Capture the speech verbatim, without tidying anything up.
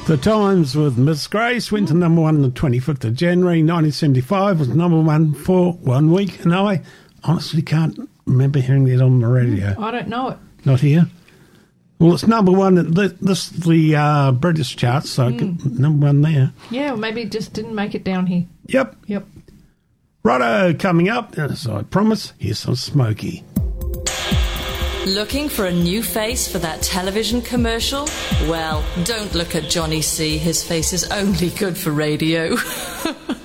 The Times with Miss Grace went to number one on the twenty-fifth of January nineteen seventy-five, was number one for one week, and I honestly can't remember hearing that on the radio. I don't know it. Not here? Well, it's number one at the, this the uh, British charts, so mm. number one there. Yeah, well, maybe it just didn't make it down here. Yep. Yep. Righto, coming up, as I promised, here's some Smokey. Looking for a new face for that television commercial? Well, don't look at Johnny C. His face is only good for radio.